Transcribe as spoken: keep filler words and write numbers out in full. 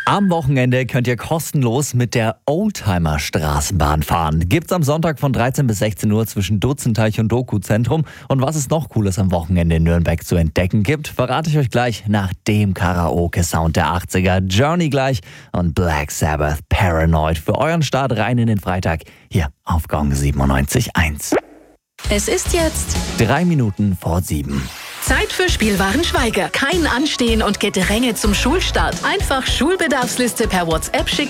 Am Wochenende könnt ihr kostenlos mit der Oldtimer-Straßenbahn fahren. Gibt's am Sonntag von dreizehn bis sechzehn Uhr zwischen Dutzenteich und Doku-Zentrum. Und was es noch Cooles am Wochenende in Nürnberg zu entdecken gibt, verrate ich euch gleich nach dem Karaoke-Sound der achtziger. Journey gleich und Black Sabbath Paranoid für euren Start rein in den Freitag hier auf Gong siebenundneunzig Komma eins. Es ist jetzt Drei Minuten vor sieben. Zeit für Spielwarenschweiger. Kein Anstehen und Gedränge zum Schulstart. Einfach Schulbedarfsliste per WhatsApp schicken